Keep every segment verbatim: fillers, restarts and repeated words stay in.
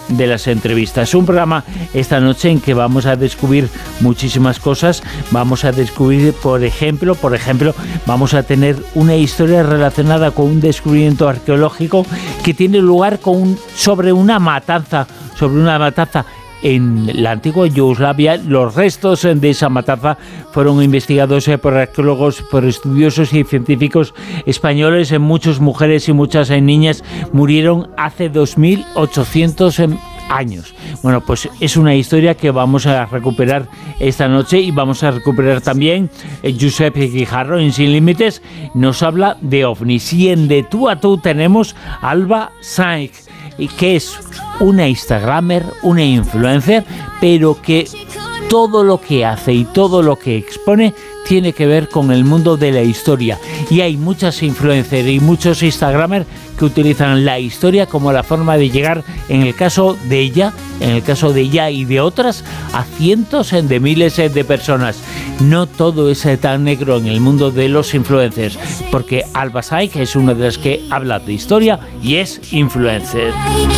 de las entrevistas. Un programa esta noche en que vamos a descubrir muchísimas cosas. Vamos a descubrir, por ejemplo, por ejemplo, vamos a tener una historia relacionada con un descubrimiento arqueológico que tiene lugar con un, sobre una matanza, sobre una matanza en la antigua Yugoslavia. Los restos de esa matanza fueron investigados por arqueólogos, por estudiosos y científicos españoles. Muchas mujeres y muchas niñas murieron hace dos mil ochocientos años. Bueno, pues es una historia que vamos a recuperar esta noche, y vamos a recuperar también eh, Josep Guijarro en Sin Límites nos habla de ovnis, y en De Tú a Tú tenemos a Alba Sainz, y que es una instagramer, una influencer, pero que todo lo que hace y todo lo que expone tiene que ver con el mundo de la historia. Y hay muchas influencers y muchos instagramers que utilizan la historia como la forma de llegar, en el caso de ella, en el caso de ella y de otras, a cientos de miles de personas. No todo es tan negro en el mundo de los influencers, porque Alba Sainz es una de las que habla de historia y es influencer.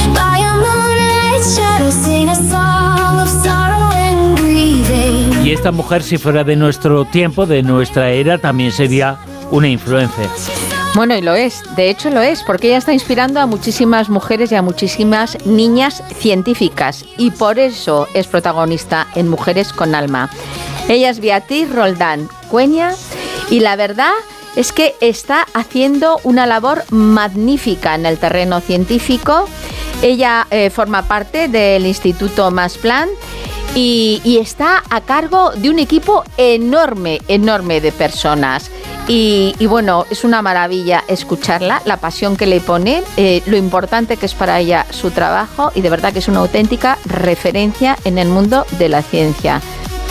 Y esta mujer, si fuera de nuestro tiempo, de nuestra era, también sería una influencer. Bueno, y lo es, de hecho lo es, porque ella está inspirando a muchísimas mujeres y a muchísimas niñas científicas, y por eso es protagonista en Mujeres con Alma. Ella es Beatriz Roldán Cueña, y la verdad es que está haciendo una labor magnífica en el terreno científico. Ella eh, forma parte del Instituto Max Planck y, y está a cargo de un equipo enorme, enorme de personas. Y, y bueno, es una maravilla escucharla, la pasión que le pone, eh, lo importante que es para ella su trabajo, y de verdad que es una auténtica referencia en el mundo de la ciencia.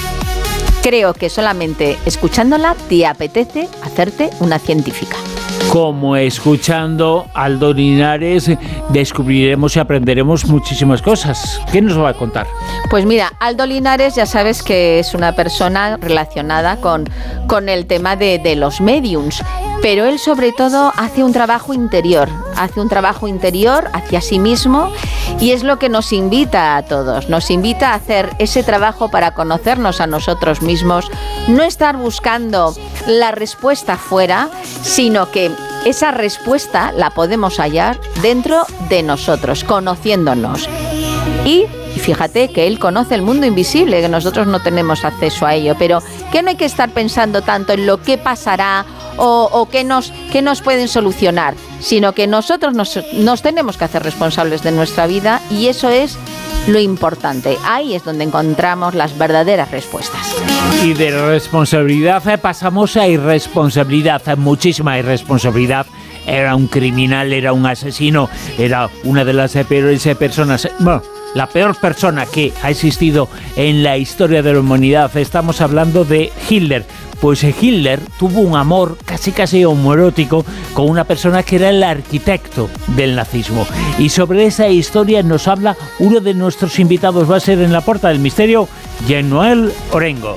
Creo que solamente escuchándola te apetece hacerte una científica. Como escuchando a Aldo Linares descubriremos y aprenderemos muchísimas cosas. ¿Qué nos va a contar? Pues mira, Aldo Linares ya sabes que es una persona relacionada con, con el tema de, de los mediums, pero él sobre todo hace un trabajo interior, hace un trabajo interior hacia sí mismo, y es lo que nos invita a todos, nos invita a hacer ese trabajo para conocernos a nosotros mismos, no estar buscando la respuesta fuera, sino que esa respuesta la podemos hallar dentro de nosotros, conociéndonos. Y fíjate que él conoce el mundo invisible, que nosotros no tenemos acceso a ello, pero que no hay que estar pensando tanto en lo que pasará o, o qué nos, qué nos pueden solucionar, sino que nosotros nos, nos tenemos que hacer responsables de nuestra vida, y eso es lo importante. Ahí es donde encontramos las verdaderas respuestas. Y de responsabilidad pasamos a irresponsabilidad, muchísima irresponsabilidad. Era un criminal, era un asesino, era una de las peores personas, bueno, la peor persona que ha existido en la historia de la humanidad. Estamos hablando de Hitler. Pues Hitler tuvo un amor casi casi homoerótico con una persona que era el arquitecto del nazismo. Y sobre esa historia nos habla uno de nuestros invitados. Va a ser en la Puerta del Misterio, Jean-Noël Orengo.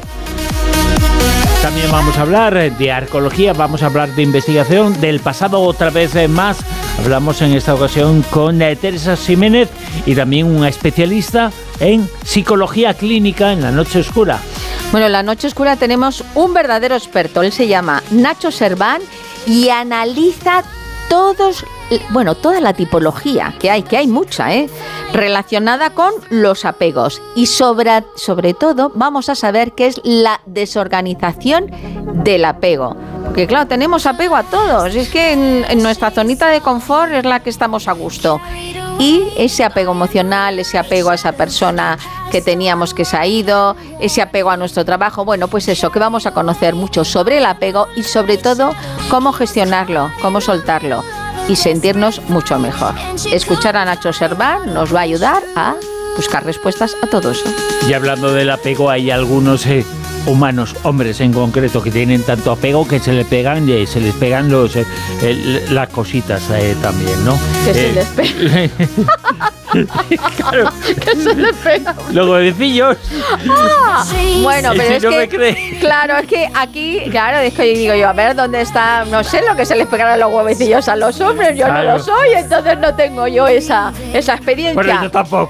También vamos a hablar de arqueología, vamos a hablar de investigación del pasado otra vez más. Hablamos en esta ocasión con eh, Teresa Ximénez, y también una especialista en psicología clínica en La Noche Oscura. Bueno, en La Noche Oscura tenemos un verdadero experto. Él se llama Nacho Serván y analiza todos, bueno, toda la tipología que hay, que hay mucha, ¿eh? relacionada con los apegos. Y sobre, sobre todo vamos a saber qué es la desorganización del apego. Porque claro, tenemos apego a todos. Es que en, en nuestra zonita de confort es la que estamos a gusto. Y ese apego emocional, ese apego a esa persona que teníamos que se ha ido, ese apego a nuestro trabajo, bueno, pues eso, que vamos a conocer mucho sobre el apego y sobre todo cómo gestionarlo, cómo soltarlo y sentirnos mucho mejor. Escuchar a Nacho Serván nos va a ayudar a buscar respuestas a todo eso. Y hablando del apego, hay algunos eh, humanos, hombres en concreto, que tienen tanto apego que se les pegan, eh, se les pegan los eh, eh, las cositas eh, también, ¿no? Que eh, se les pega. Claro. Que se les pega. Los huevecillos. Ah, bueno, pero si es no que, me cree. claro, es que aquí, claro, es que digo yo, a ver, ¿dónde está? No sé lo que se les pegarán los huevecillos a los hombres, yo claro. no lo soy, entonces no tengo yo esa, esa experiencia. Pero yo tampoco.